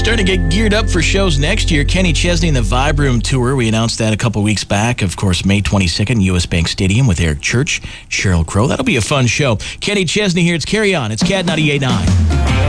Starting to get geared up for shows next year. Kenny Chesney and the Vibe Room Tour. We announced that a couple weeks back. Of course, May 22nd, U.S. Bank Stadium with Eric Church, Sheryl Crow. That'll be a fun show. Kenny Chesney here. It's Carry On. It's CAT 98.9.